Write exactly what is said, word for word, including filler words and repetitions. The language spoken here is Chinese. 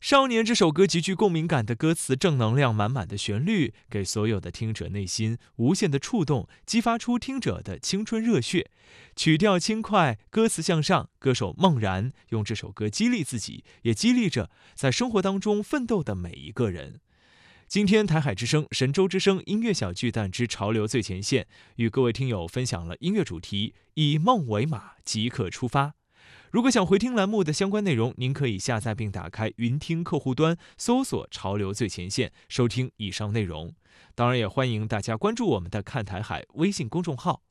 少年这首歌极具共鸣感的歌词，正能量满满的旋律，给所有的听者内心无限的触动，激发出听者的青春热血。曲调轻快，歌词向上，歌手孟然用这首歌激励自己，也激励着在生活当中奋斗的每一个人。今天台海之声、神州之声音乐小巨蛋之潮流最前线，与各位听友分享了音乐主题，以梦为马，即刻出发。如果想回听栏目的相关内容，您可以下载并打开云听客户端，搜索潮流最前线，收听以上内容。当然也欢迎大家关注我们的看台海微信公众号。